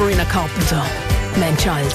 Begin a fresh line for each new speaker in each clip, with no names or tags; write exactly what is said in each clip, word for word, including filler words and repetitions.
Sabrina Carpenter, Man-Child.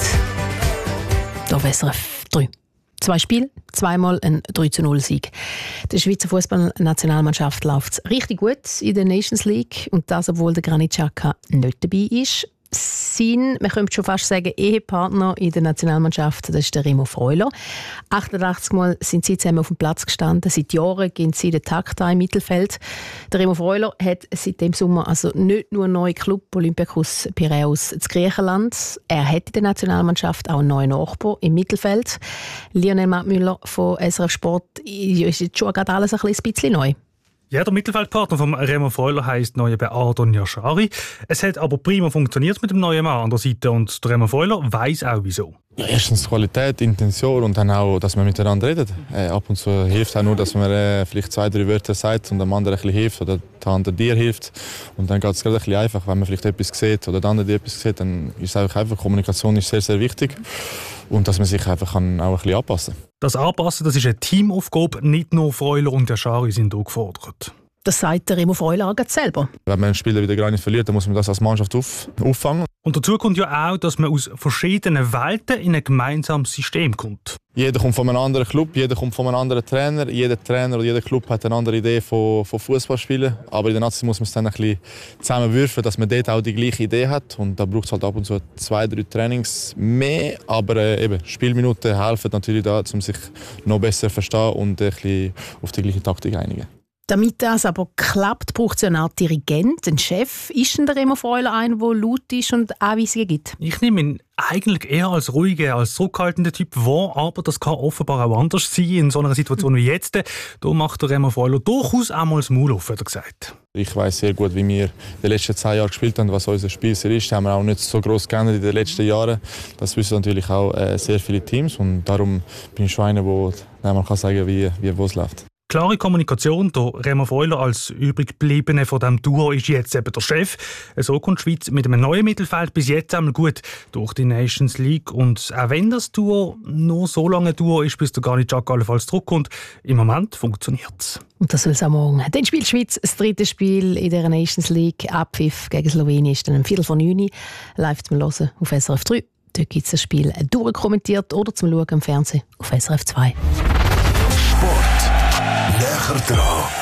Hier auf S R F drei. Zwei Spiele, zweimal ein drei zu null Sieg. Der Schweizer Fußballnationalmannschaft läuft es richtig gut in der Nations League und das, obwohl der Granit Xhaka nicht dabei ist. Sein, man könnte schon fast sagen, Ehepartner in der Nationalmannschaft, das ist der Remo Freuler. achtundachtzig Mal sind sie zusammen auf dem Platz gestanden. Seit Jahren gehen sie den Takt im Mittelfeld. Der Remo Freuler hat seit dem Sommer also nicht nur einen neuen Club, Olympiakos Piräus in Griechenland. Er hat in der Nationalmannschaft auch einen neuen Nachbar im Mittelfeld. Lionel Mattmüller von S R F Sport, ist jetzt schon gerade alles ein bisschen neu.
Ja, der Mittelfeldpartner von Remo Freuler heisst neu Ardon Yashari. Es hat aber prima funktioniert mit dem neuen Mann an der Seite und der Remo Freuler weiss auch wieso.
Ja, erstens Qualität, Intention und dann auch, dass man miteinander redet. Äh, ab und zu hilft auch nur, dass man äh, vielleicht zwei, drei Wörter sagt und dem anderen ein bisschen hilft oder der andere dir hilft. Und dann geht es gerade ein bisschen einfach, wenn man vielleicht etwas sieht oder der andere etwas sieht, dann ist es einfach, einfach Kommunikation ist sehr, sehr wichtig. Und dass man sich einfach kann auch ein bisschen anpassen kann.
Das Anpassen, das ist eine Teamaufgabe. Nicht nur Freuler und Yashari sind hier gefordert.
Das sagt der Remo Freuler auch selber.
Wenn man einen Spieler wieder gar nicht verliert, dann muss man das als Mannschaft auf, auffangen.
Und dazu kommt ja auch, dass man aus verschiedenen Welten in ein gemeinsames System kommt.
Jeder kommt von einem anderen Club, jeder kommt von einem anderen Trainer. Jeder Trainer oder jeder Club hat eine andere Idee von, von Fußballspielen. Aber in der Nazi muss man es dann ein bisschen zusammenwürfen, dass man dort auch die gleiche Idee hat. Und da braucht es halt ab und zu zwei, drei Trainings mehr. Aber äh, eben, Spielminuten helfen natürlich da, um sich noch besser zu verstehen und ein bisschen auf die gleiche Taktik einigen.
Damit das aber klappt, braucht es ja eine Art Dirigent, einen Chef. Ist denn der Remo Freuler einer, der laut ist und Anweisungen gibt?
Ich nehme ihn eigentlich eher als ruhiger, als zurückhaltender Typ wahr, aber das kann offenbar auch anders sein in so einer Situation wie jetzt. Da macht der Remo Freuler durchaus einmal das Maul auf, hat er gesagt.
Ich weiss sehr gut, wie wir in den letzten zehn Jahren gespielt haben, was unser Spielstil ist. Das haben wir auch nicht so gross geändert in den letzten Jahren. Das wissen natürlich auch äh, sehr viele Teams und darum bin ich schon einer, der man kann sagen, wie, wie wo es läuft.
Klare Kommunikation, der Remo Freuler als übriggebliebene von diesem Duo ist jetzt eben der Chef. So kommt die Schweiz mit einem neuen Mittelfeld bis jetzt einmal gut durch die Nations League. Und auch wenn das Duo nur so lange ein Duo ist, bis der Granit Xhaka allenfalls zurückkommt, im Moment funktioniert es.
Und das soll es auch morgen. Dann spielt die Schweiz das dritte Spiel in der Nations League. Abpfiff gegen Slowenien ist dann am Viertel vor neun. Live zum Hören auf S R F drei. Dort gibt es das Spiel durchkommentiert oder zum Schauen im Fernsehen auf S R F zwei.
Sport. Näher dran.